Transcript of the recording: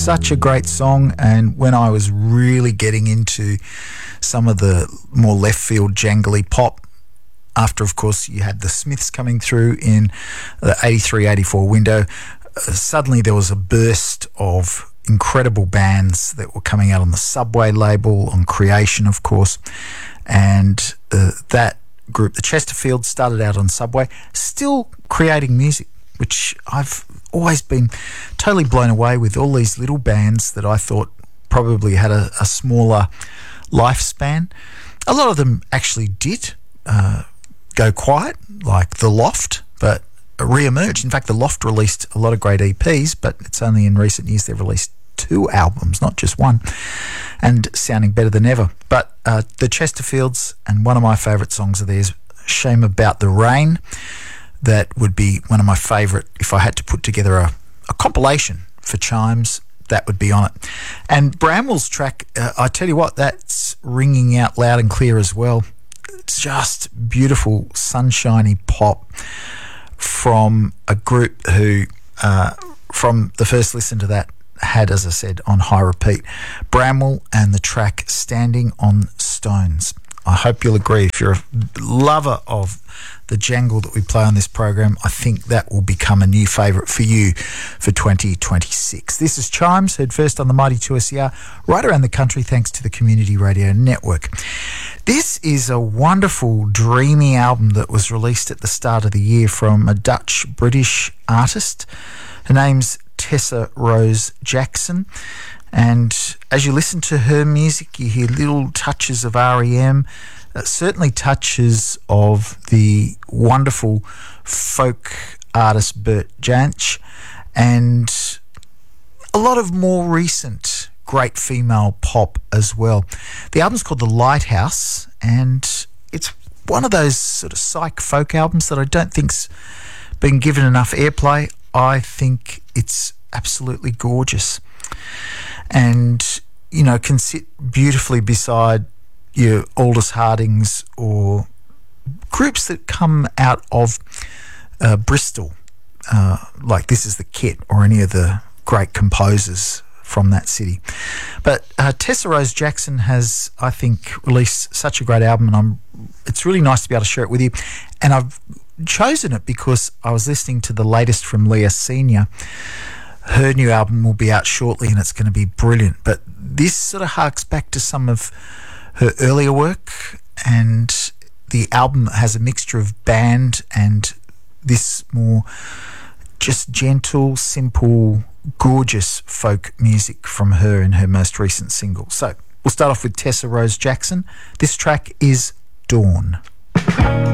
such a great song, and when I was really getting into some of the more left field jangly pop, after of course you had the Smiths coming through in the 83-84 window, suddenly there was a burst of incredible bands that were coming out on the Subway label, on Creation of course, and that group, the Chesterfields, started out on Subway, still creating music, which I've always been totally blown away with. All these little bands that I thought probably had a smaller lifespan. A lot of them actually did go quiet, like The Loft, but re-emerged. In fact, The Loft released a lot of great EPs, but it's only in recent years they've released 2 albums, not just one, and sounding better than ever. But the Chesterfields, and one of my favourite songs of theirs, Shame About the Rain, that would be one of my favourite. If I had to put together a compilation for Chimes, that would be on it. And Bramwell's track, I tell you what, that's ringing out loud and clear as well. It's just beautiful, sunshiny pop from a group who, from the first listen to that, had, as I said, on high repeat, Bramwell and the track Standing on Stones. I hope you'll agree. If you're a lover of the jangle that we play on this program, I think that will become a new favourite for you for 2026. This is Chimes, heard first on the Mighty 2SER, right around the country thanks to the Community Radio Network. This is a wonderful, dreamy album that was released at the start of the year from a Dutch-British artist. Her name's Tessa Rose Jackson. And as you listen to her music, you hear little touches of REM, certainly touches of the wonderful folk artist Bert Jansch, and a lot of more recent great female pop as well. The album's called The Lighthouse, and it's one of those sort of psych folk albums that I don't think's been given enough airplay. I think it's absolutely gorgeous, and you know, can sit beautifully beside your Aldous Hardings or groups that come out of Bristol, like This Is the Kit or any of the great composers from that city. But Tessa Rose Jackson has, I think, released such a great album, and it's really nice to be able to share it with you. And I've chosen it because I was listening to the latest from Leah Senior. Her new album will be out shortly, and it's going to be brilliant. But this sort of harks back to some of her earlier work, and the album has a mixture of band and this more just gentle, simple, gorgeous folk music from her in her most recent single. So we'll start off with Tessa Rose Jackson. This track is Dawn.